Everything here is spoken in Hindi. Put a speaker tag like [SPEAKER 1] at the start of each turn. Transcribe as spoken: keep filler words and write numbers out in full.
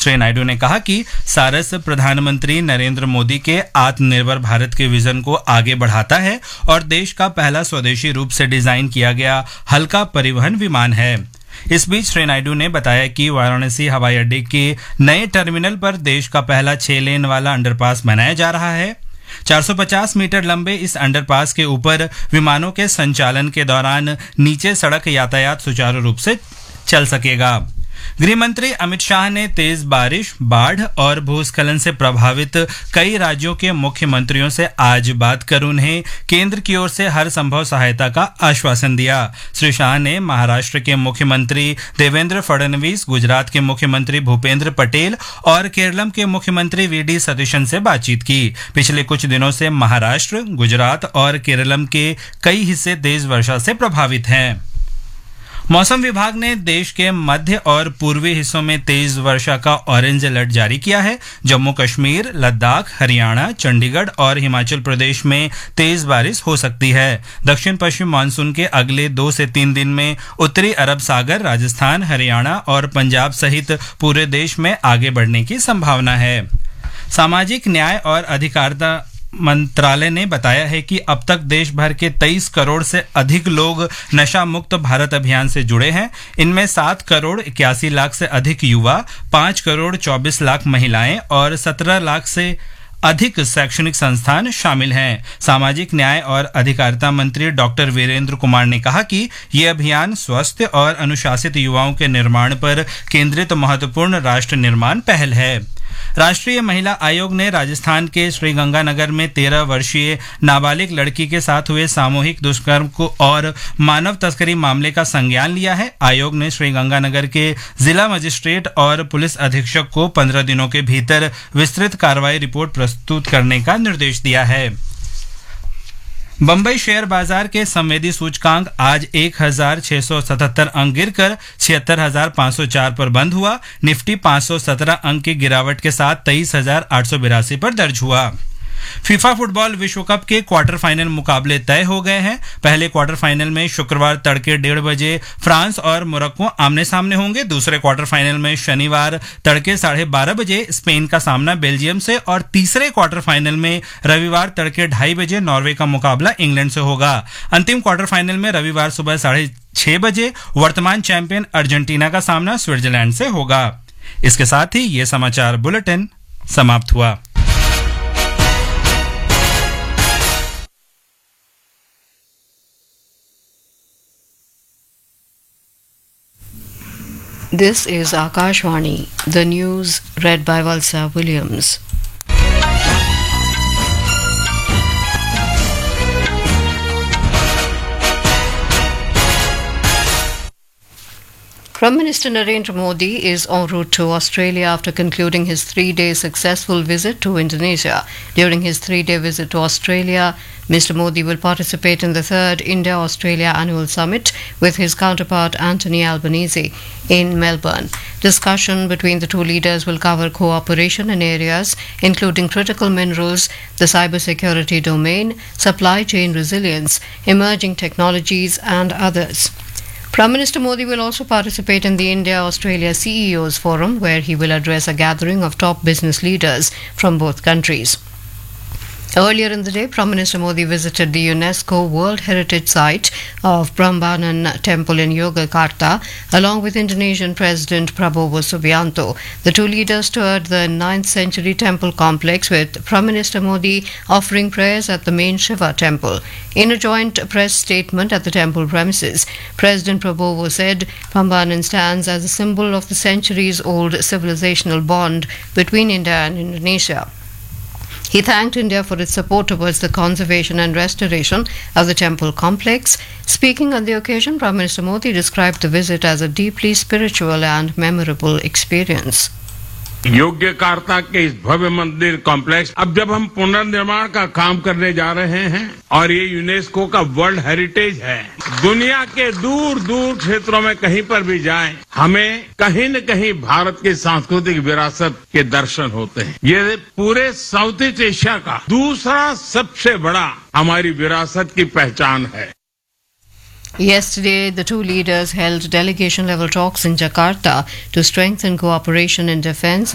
[SPEAKER 1] श्री नायडू ने कहा कि सारस प्रधानमंत्री नरेंद्र मोदी के आत्मनिर्भर भारत के विजन को आगे बढ़ाता है और देश का पहला स्वदेशी रूप से डिजाइन किया गया हल्का परिवहन विमान है। इस बीच श्री नायडू ने बताया कि वाराणसी हवाई अड्डे के नए टर्मिनल पर देश का पहला छह लेन वाला अंडरपास बनाया जा रहा है। चार सौ पचास मीटर लंबे इस अंडरपास के ऊपर विमानों के संचालन के दौरान नीचे सड़क यातायात सुचारू रूप से चल सकेगा। गृह मंत्री अमित शाह ने तेज बारिश, बाढ़ और भूस्खलन से प्रभावित कई राज्यों के मुख्यमंत्रियों से आज बात कर उन्हें केंद्र की ओर से हर संभव सहायता का आश्वासन दिया। श्री शाह ने महाराष्ट्र के मुख्यमंत्री देवेंद्र फडणवीस, गुजरात के मुख्यमंत्री भूपेंद्र पटेल और केरलम के मुख्यमंत्री वी डी सतीशन से बातचीत की। पिछले कुछ दिनों से महाराष्ट्र, गुजरात और केरलम के कई हिस्से तेज वर्षा से प्रभावित हैं। मौसम विभाग ने देश के मध्य और पूर्वी हिस्सों में तेज वर्षा का ऑरेंज अलर्ट जारी किया है। जम्मू कश्मीर, लद्दाख, हरियाणा, चंडीगढ़ और हिमाचल प्रदेश में तेज बारिश हो सकती है। दक्षिण पश्चिम मानसून के अगले दो से तीन दिन में उत्तरी अरब सागर, राजस्थान, हरियाणा और पंजाब सहित पूरे देश में आगे बढ़ने की संभावना है। सामाजिक न्याय और अधिकारिता मंत्रालय ने बताया है कि अब तक देश भर के तेईस करोड़ से अधिक लोग नशा मुक्त भारत अभियान से जुड़े हैं। इनमें सात करोड़ इक्यासी लाख से अधिक युवा, पाँच करोड़ चौबीस लाख महिलाएं और सत्रह लाख से अधिक शैक्षणिक संस्थान शामिल हैं। सामाजिक न्याय और अधिकारिता मंत्री डॉक्टर वीरेंद्र कुमार ने कहा कि ये अभियान स्वस्थ और अनुशासित युवाओं के निर्माण पर केंद्रित महत्वपूर्ण राष्ट्र निर्माण पहल है। राष्ट्रीय महिला आयोग ने राजस्थान के श्रीगंगानगर में तेरह वर्षीय नाबालिग लड़की के साथ हुए सामूहिक दुष्कर्म को और मानव तस्करी मामले का संज्ञान लिया है। आयोग ने श्रीगंगानगर के जिला मजिस्ट्रेट और पुलिस अधीक्षक को पंद्रह दिनों के भीतर विस्तृत कार्रवाई रिपोर्ट प्रस्तुत करने का निर्देश दिया है। बंबई शेयर बाजार के संवेदी सूचकांक आज एक हजार छह सौ सतहत्तर अंक गिरकर छिहत्तर हजार पाँच सौ चार पर बंद हुआ। निफ्टी पाँच सौ सत्रह अंक की गिरावट के साथ तेईस हजार आठ सौ बिरासी पर दर्ज हुआ। फीफा फुटबॉल विश्व कप के क्वार्टर फाइनल मुकाबले तय हो गए हैं। पहले क्वार्टर फाइनल में शुक्रवार तड़के डेढ़ बजे फ्रांस और मोरक्को आमने सामने होंगे। दूसरे क्वार्टर फाइनल में शनिवार तड़के साढ़े बारह बजे स्पेन का सामना बेल्जियम से और तीसरे क्वार्टर फाइनल में रविवार तड़के ढाई बजे नॉर्वे का मुकाबला इंग्लैंड से होगा। अंतिम क्वार्टर फाइनल में रविवार सुबह साढ़े छह बजे वर्तमान चैंपियन अर्जेंटीना का सामना स्विट्जरलैंड से होगा। इसके साथ ही ये समाचार बुलेटिन समाप्त हुआ।
[SPEAKER 2] This is Akashvani, the news read by Valsa Williams. Prime Minister Narendra Modi is en route to Australia after concluding his three-day successful visit to Indonesia. During his three-day visit to Australia, Mister Modi will participate in the third India-Australia Annual Summit with his counterpart Anthony Albanese in Melbourne. Discussion between the two leaders will cover cooperation in areas including critical minerals, the cybersecurity domain, supply chain resilience, emerging technologies and others. Prime Minister Modi will also participate in the India-Australia C E Os Forum, where he will address a gathering of top business leaders from both countries. Earlier in the day, Prime Minister Modi visited the UNESCO World Heritage Site of Prambanan Temple in Yogyakarta, along with Indonesian President Prabowo Subianto. The two leaders toured the ninth century temple complex, with Prime Minister Modi offering prayers at the main Shiva temple. In a joint press statement at the temple premises, President Prabowo said Prambanan stands as a symbol of the centuries-old civilizational bond between India and Indonesia. He thanked India for its support towards the conservation and restoration of the temple complex. Speaking on the occasion, Prime Minister Modi described the visit as a deeply spiritual and memorable experience.
[SPEAKER 3] Yogyakarta के इस भव्य मंदिर कॉम्प्लेक्स अब जब हम पुनर्निर्माण का काम करने जा रहे हैं और ये यूनेस्को का वर्ल्ड हेरिटेज है, दुनिया के दूर दूर क्षेत्रों में कहीं पर भी जाएं, हमें कहीं न कहीं भारत की सांस्कृतिक विरासत के दर्शन होते हैं। ये पूरे साउथ ईस्ट एशिया का दूसरा सबसे बड़ा हमारी विरासत की पहचान है।
[SPEAKER 2] Yesterday, the two leaders held delegation-level talks in Jakarta to strengthen cooperation in defense,